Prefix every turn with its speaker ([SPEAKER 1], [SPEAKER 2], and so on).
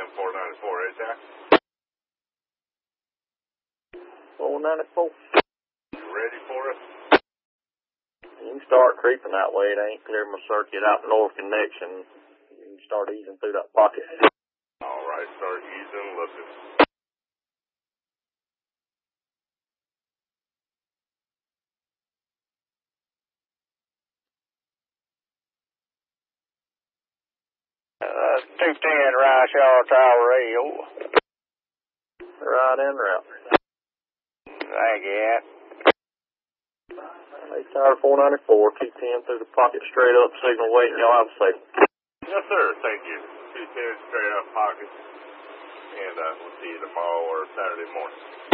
[SPEAKER 1] AM 494, right there?
[SPEAKER 2] 494.
[SPEAKER 1] You ready for us?
[SPEAKER 2] You can start creeping that way. It ain't clear my circuit out north connection. You can start easing through that pocket.
[SPEAKER 1] All right, start easing, looking.
[SPEAKER 2] Uh, 210 Rice Yard Tower Radio. Right en route. Thank you. Tower 494, 210 through the pocket, straight up, signal waiting. Y'all have a safe.
[SPEAKER 1] Yes, sir, thank you. 210 straight up pocket. And we'll see you tomorrow or Saturday morning.